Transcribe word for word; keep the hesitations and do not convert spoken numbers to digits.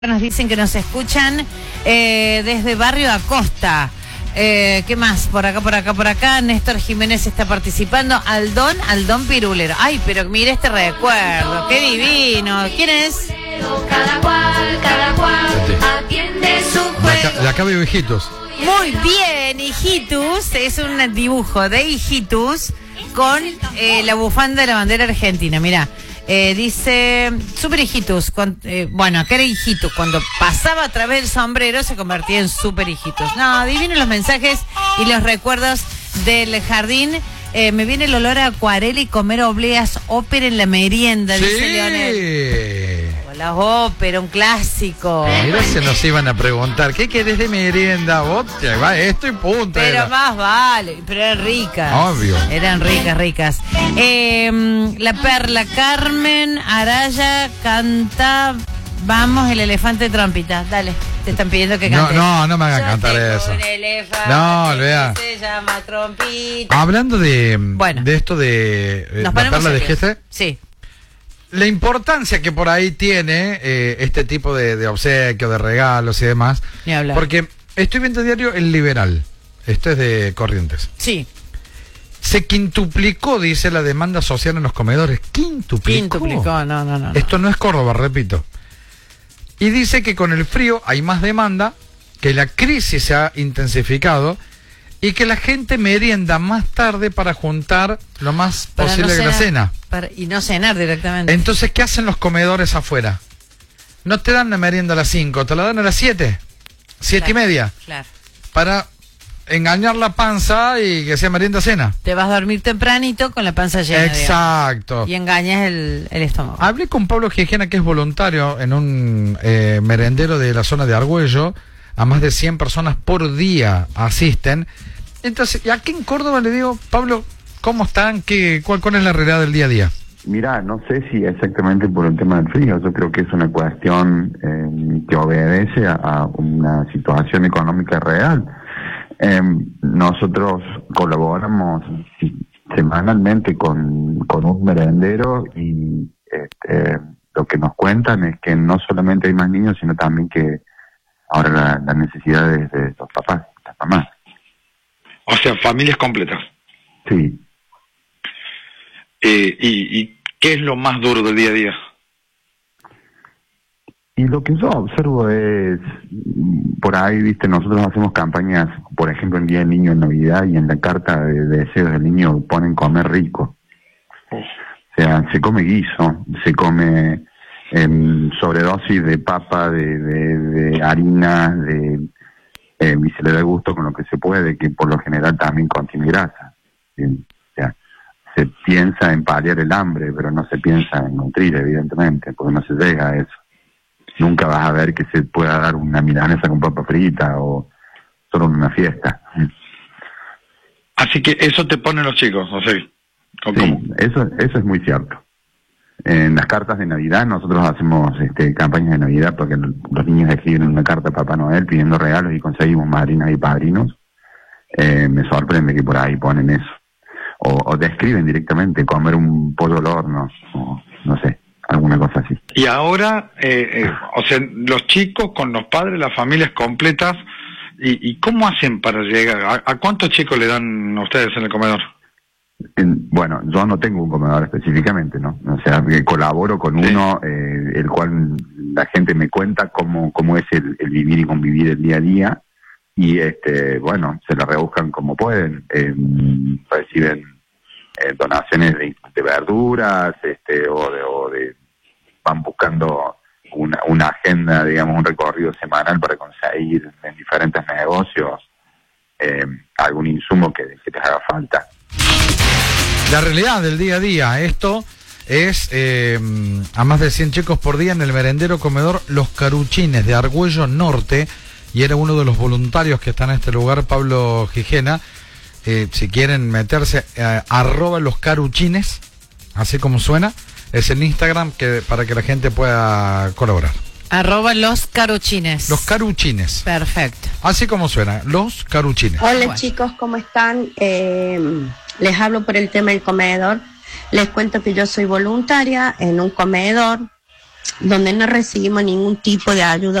Nos dicen que nos escuchan eh, desde Barrio Acosta. Eh, ¿Qué más? Por acá, por acá, por acá. Néstor Jiménez está participando. Aldón, Aldón Pirulero. Ay, pero mire este recuerdo. ¡Qué divino! ¿Quién es? Cada cual, cada cual atiende su juego. De acá veo Hijitus. Muy bien, Hijitus. Es un dibujo de Hijitus con eh, la bufanda de la bandera argentina. Mirá. Eh, dice, Super Hijitus, cuando, eh, bueno, acá era Hijitus, cuando pasaba a través del sombrero se convertía en Super Hijitus. No, adivinen los mensajes y los recuerdos del jardín. Eh, me viene el olor a acuarela y comer obleas ópera en la merienda, sí. Dice Leonel. Hola, ópera, un clásico. Mira, se nos iban a preguntar, ¿qué querés de merienda? Vos te va esto y punto. Pero era. más vale, pero eran ricas. Obvio. Eran ricas, ricas. Eh, la Perla Carmen Araya canta Vamos, el elefante de trompita. Dale, te están pidiendo que cantes. No, no, no me hagan Yo cantar tengo eso. Un elefante No, vea. que se llama trompita. Hablando de, Bueno. de esto de eh, Nos la ponemos perla de serios. Geste, Sí. la importancia que por ahí tiene eh, este tipo de, de obsequio, de regalos y demás. Ni hablar. Porque estoy viendo diario El Liberal. Esto es de Corrientes. Sí. Se quintuplicó, dice, la demanda social en los comedores. Quintuplicó. Quintuplicó, no, no, no. Esto no es Córdoba, repito. Y dice que con el frío hay más demanda, que la crisis se ha intensificado y que la gente merienda más tarde para juntar lo más Para posible no de la cenar, cena. para- y no cenar directamente. Entonces, ¿qué hacen los comedores afuera? No te dan la merienda a las cinco, te la dan a las siete, siete y Claro, media, Claro. para engañar la panza y que sea merienda cena. Te vas a dormir tempranito con la panza llena. Exacto. digamos, y engañas el, el estómago. Hablé con Pablo Gijena, que es voluntario en un eh, merendero de la zona de Argüello. A más de cien personas por día asisten. Entonces, y aquí en Córdoba le digo, Pablo, ¿cómo están? ¿Qué, cuál, ¿Cuál es la realidad del día a día? Mira, no sé si exactamente por el tema del frío. Yo creo que es una cuestión eh, que obedece a, a una situación económica real. Eh, nosotros colaboramos semanalmente con, con un merendero y este, lo que nos cuentan es que no solamente hay más niños, sino también que ahora la, la necesidad es de los papás, las mamás. O sea, familias completas. Sí. Eh, y, ¿Y qué es lo más duro del día a día? Y lo que yo observo es, por ahí, viste, nosotros hacemos campañas, por ejemplo, en Día del Niño en Navidad, y en la carta de, de deseos del niño ponen comer rico. O sea, se come guiso, se come eh, sobredosis de papa, de, de, de harina, de, eh, y se le da gusto con lo que se puede, que por lo general también contiene grasa. ¿Sí? O sea, se piensa en paliar el hambre, pero no se piensa en nutrir, evidentemente, porque no se llega a eso. Nunca vas a ver que se pueda dar una milanesa con papa frita o solo en una fiesta. Así que eso te ponen los chicos, ¿o sea? ¿O Sí, cómo? eso, eso es muy cierto. En las cartas de Navidad nosotros hacemos este, campañas de Navidad porque los niños escriben una carta a Papá Noel pidiendo regalos y conseguimos madrinas y padrinos. Eh, me sorprende que por ahí ponen eso. O, o describen directamente comer un pollo al horno, o no sé, alguna cosa así. Y ahora, eh, eh, o sea, los chicos con los padres, las familias completas, ¿y, y cómo hacen para llegar? ¿A, a cuántos chicos le dan a ustedes en el comedor? En, bueno, yo no tengo un comedor específicamente, ¿no? O sea, que colaboro con Sí. uno, eh, el cual la gente me cuenta cómo, cómo es el, el vivir y convivir el día a día, y este, bueno, se la rebuscan como pueden, eh, reciben eh, donaciones de, de verduras, este, o de, o de van buscando una, una agenda, digamos, un recorrido semanal para conseguir en diferentes negocios eh, algún insumo que, que les haga falta. La realidad del día a día, esto es eh, a más de cien chicos por día en el merendero comedor Los Caruchines de Argüello Norte, y era uno de los voluntarios que está en este lugar, Pablo Gijena. Eh, si quieren meterse, eh, arroba Los Caruchines, así como suena, es el Instagram que, para que la gente pueda colaborar. Arroba los caruchines. Los Caruchines, Perfecto. así como suena, Los Caruchines. Hola Bueno. chicos, ¿cómo están? Eh, les hablo por el tema del comedor. Les cuento que yo soy voluntaria en un comedor donde no recibimos ningún tipo de ayuda